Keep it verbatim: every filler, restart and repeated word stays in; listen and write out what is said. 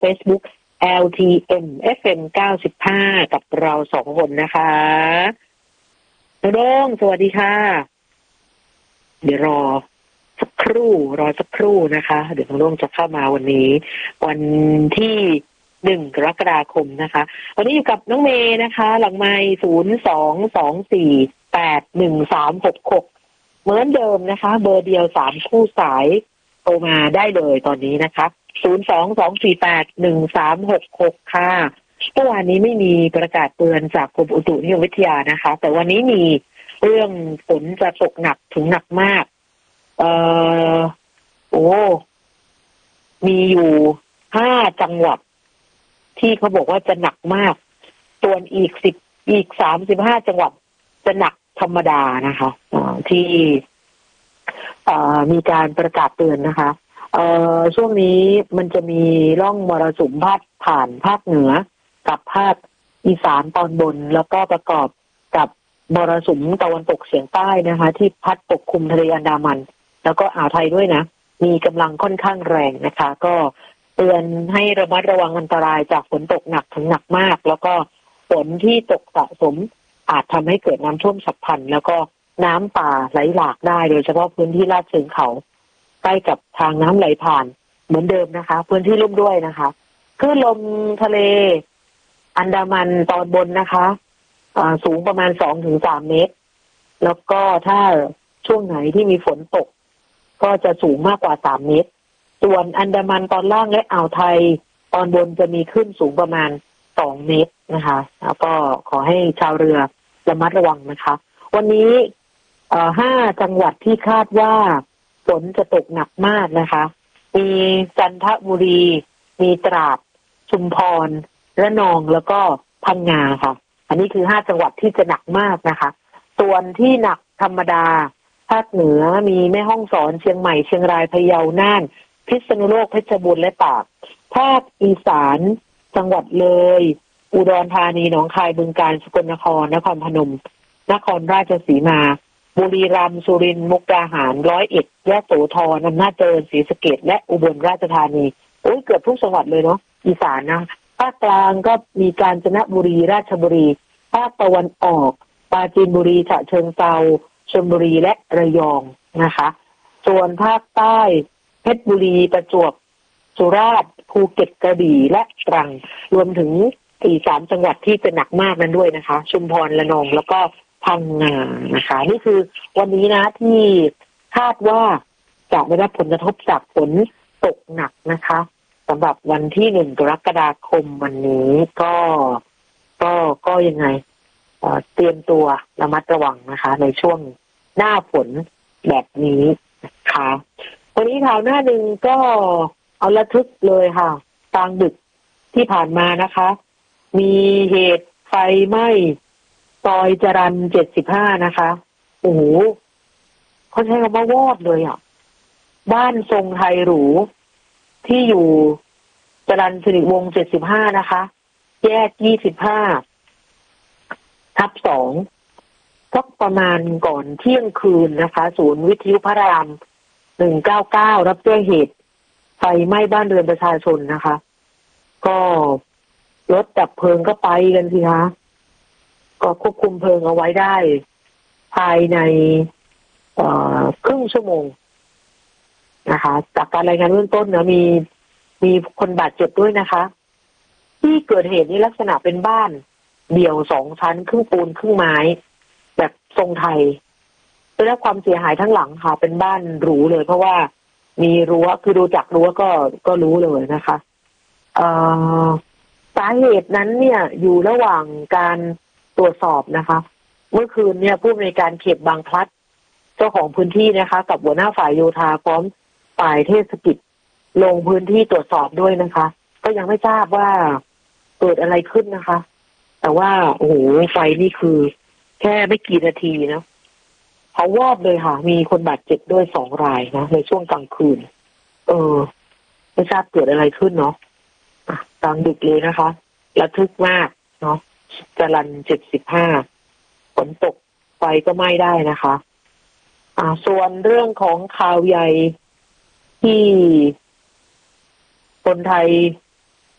Facebook แอล ที เอ็ม เอฟ เอ็ม เก้าสิบห้ากับเราสองคนนะคะน้องโด่งสวัสดีค่ะเดี๋ยวรอสักครู่รอสักครู่นะคะเดี๋ยวน้องโด่งจะเข้ามาวันนี้วันที่หนึ่งกรกฎาคมนะคะวันนี้อยู่กับน้องเมย์นะคะหลังไมค์ศูนย์สองสองสี่แปดหนึ่งสามหกหกเหมือนเดิมนะคะเบอร์เดียวสามคู่สายโทรมาได้เลยตอนนี้นะคะศูนย์สองสองสี่แปดหนึ่งสามหกหกค่ะเมื่อวานนี้ไม่มีประกาศเตือนจากกรมอุตุนิยมวิทยานะคะแต่วันนี้มีเรื่องฝนจะตกหนักถึงหนักมากเอ่อโอ้มีอยู่ห้าจังหวัดที่เขาบอกว่าจะหนักมากส่วนอีกสิบอีกสามสิบห้าจังหวัดจะหนักธรรมดานะคะที่มีการประกาศเตือนนะคะช่วงนี้มันจะมีร่องมรสุมพาดผ่านภาคเหนือกับภาคอีสานตอนบนแล้วก็ประกอบกับมรสุมตะวันตกเฉียงใต้นะคะที่พัดปกคลุมทะเลอันดามันแล้วก็อ่าวไทยด้วยนะมีกำลังค่อนข้างแรงนะคะก็เตือนให้ระมัดระวังอันตรายจากฝนตกหนักถึงหนักมากแล้วก็ฝนที่ตกสะสมอาจทำให้เกิดน้ำท่วมฉับพลันแล้วก็น้ำป่าไหลหลากได้โดยเฉพาะพื้นที่ลาดเชิงเขาใกล้กับทางน้ำไหลผ่านเหมือนเดิมนะคะพื้นที่ลุ่มด้วยนะคะคลื่นลมทะเลอันดามันตอนบนนะคะสูงประมาณ สองถึงสาม เมตรแล้วก็ถ้าช่วงไหนที่มีฝนตกก็จะสูงมากกว่าสามเมตรส่วนอันดามันตอนล่างและอ่าวไทยตอนบนจะมีคลื่นสูงประมาณสองเมตรนะคะแล้วก็ขอให้ชาวเรือระมัดระวังนะคะวันนี้เอ่อห้าจังหวัดที่คาดว่าฝนจะตกหนักมากนะคะมีจันทบุรีมีตราดชุมพรระนองแล้วก็พังงาค่ะอันนี้คือห้าจังหวัดที่จะหนักมากนะคะส่วนที่หนักธรรมดาภาคเหนือมีแม่ฮ่องสอนเชียงใหม่เชียงรายพะเยาน่านพิษณุโลกเพชรบูรณ์และตากภาคอีสานจังหวัดเลยอุดรธานีหนองคายบึงกาฬสกลนครนครพนมนครราชสีมาบุรีรัมย์สุรินทร์มุกดาหารร้อยเอ็ดยะโสธรอำนาจเจริญศรีสะเกษและอุบลราชธานีโอ้ยเกือบทุกจังหวัดเลยเนาะอีสานนะภาคกลางก็มีกาญจนบุรีราชบุรีภาคตะวันออกปราจีนบุรีฉะเชิงเทราชลบุรีและระยองนะคะส่วนภาคใต้เพชรบุรีประจวบสุราษฎร์ภูเก็ตกระบี่และตรังรวมถึงอีกสามจังหวัดที่จะหนักมากนั้นด้วยนะคะชุมพรระนองแล้วก็พังงานะคะนี่คือวันนี้นะที่คาดว่าจะได้รับผลกระทบจากฝนตกหนักนะคะสำหรับวันที่หนึ่งกรกฎาคมวันนี้ก็ก็ก็ยังไงเอ่อเตรียมตัวระมัดระวังนะคะในช่วงหน้าฝนแบบนี้นะคะวันนี้ข่าวหน้าหนึ่งก็เอาระทึกเลยค่ะกลางดึกที่ผ่านมานะคะมีเหตุไฟไหม้ซอยจรัญเจ็ดสิบห้านะคะโอ้โหเขาใช้คำว่าวอดเลยอ่ะบ้านทรงไทยหรูที่อยู่จรัญสิริวงศ์เจ็ดสิบห้านะคะแยกยี่สิบห้าทับสองสักประมาณก่อนเที่ยงคืนนะคะศูนย์วิทยุพระรามหนึ่งเก้าเก้ารับแจ้งเหตุไฟไหม้บ้านเรือนประชาชนนะคะก็รถดับเพลิงก็ไปกันสิคะก็ควบคุมเพลิงเอาไว้ได้ภายในครึ่งชั่วโมงนะคะจากการรายงานเบื้องต้นนะมีมีคนบาดเจ็บด้วยนะคะที่เกิดเหตุนี้ลักษณะเป็นบ้านเดี่ยวสองชั้นครึ่งปูนครึ่งไม้แบบทรงไทยได้รับความเสียหายทั้งหลังค่ะเป็นบ้านหรูเลยเพราะว่ามีรั้วคือดูจากรั้วก็ก็รู้เลยนะคะเอ่อสาเหตุนั้นเนี่ยอยู่ระหว่างการตรวจสอบนะคะเมื่อคืนเนี่ยผู้อำนวยการเขตบางพลัดเจ้าของพื้นที่นะคะกับหัวหน้าฝ่ายโยธาพร้อมฝ่ายเทศกิจลงพื้นที่ตรวจสอบด้วยนะคะก็ยังไม่ทราบว่าเกิดอะไรขึ้นนะคะแต่ว่าโอ้โหไฟนี่คือแค่ไม่กี่นาทีนะเขาวอดเลยค่ะมีคนบาดเจ็บด้วยสองรายนะในช่วงกลางคืนเออไม่ทราบเกิดอะไรขึ้นเนาะกลางดึกเลยนะคะระทึกมากเนาะจรัญเจ็ดสิบห้าฝนตกไฟก็ไหม้ได้นะคะอ่าส่วนเรื่องของข่าวใหญ่ที่คนไทย